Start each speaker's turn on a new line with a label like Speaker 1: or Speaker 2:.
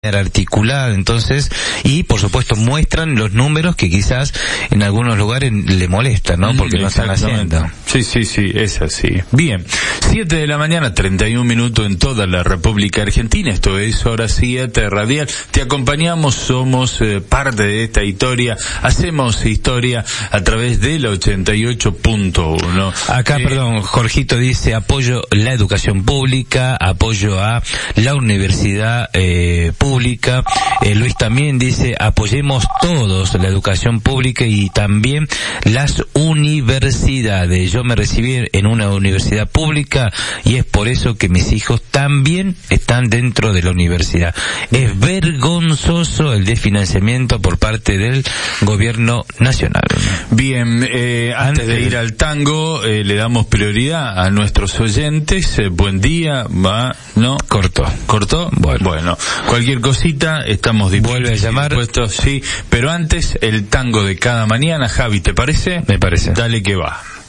Speaker 1: articulada, entonces, y por supuesto muestran los números que quizás en algunos lugares le molestan, ¿no? Porque no están haciendo.
Speaker 2: Sí, es así. Bien, 7 de la mañana, 31 minutos en toda la República Argentina. Esto es Hora 7 Radial. Te acompañamos, somos parte de esta historia, hacemos historia a través del 88.1.
Speaker 1: Acá, perdón, Jorgito dice: apoyo la educación pública, apoyo a la universidad pública. Luis también dice: apoyemos todos la educación pública y también las universidades. Yo me recibí en una universidad pública y es por eso que mis hijos también están dentro de la universidad. Es vergonzoso el desfinanciamiento por parte del gobierno nacional.
Speaker 2: Bien, antes de ir al tango, le damos prioridad a nuestros oyentes. Buen día, ¿no? ¿Cortó? Bueno, cualquier cosita, estamos dispuestos.
Speaker 1: Vuelve a llamar.
Speaker 2: Sí, pero antes, el tango de cada mañana. Javi, ¿te parece?
Speaker 1: Me parece.
Speaker 2: Dale que va.